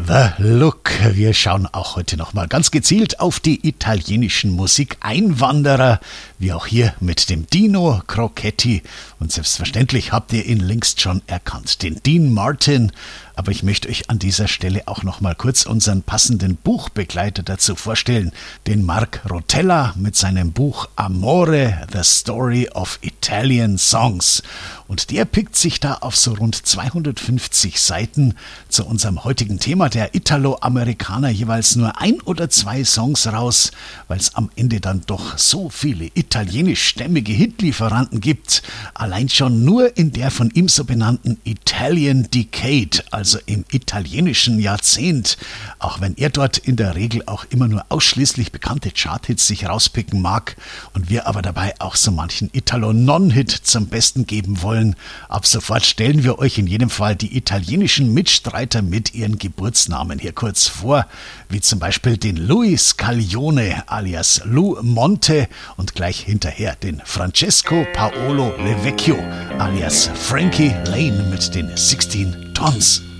The Look. Wir schauen auch heute nochmal ganz gezielt auf die italienischen Musikeinwanderer, wie auch hier mit dem Dino Crocetti. Und selbstverständlich habt ihr ihn längst schon erkannt, den Dean Martin. Aber ich möchte euch an dieser Stelle auch noch mal kurz unseren passenden Buchbegleiter dazu vorstellen, den Mark Rotella mit seinem Buch Amore, The Story of Italian Songs. Und der pickt sich da auf so rund 250 Seiten zu unserem heutigen Thema der Italo-Amerikaner jeweils nur 1 oder 2 Songs raus, weil es am Ende dann doch so viele italienischstämmige Hitlieferanten gibt. Allein schon nur in der von ihm so benannten Italian Decade, also im italienischen Jahrzehnt, auch wenn er dort in der Regel auch immer nur ausschließlich bekannte Charthits sich rauspicken mag und wir aber dabei auch so manchen Italo-Non-Hit zum Besten geben wollen. Ab sofort stellen wir euch in jedem Fall die italienischen Mitstreiter mit ihren Geburtsnamen hier kurz vor, wie zum Beispiel den Louis Scaglione alias Lou Monte und gleich hinterher den Francesco Paolo Levecchio alias Frankie Lane mit den 16 Tons.